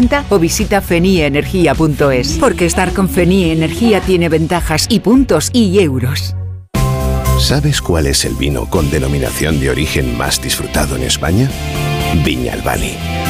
cuenta o visita fenienergia.es. Porque estar con Fenie Energía tiene ventajas y puntos y euros. ¿Sabes cuál es el vino con denominación de origen más disfrutado en España? Viña Albani.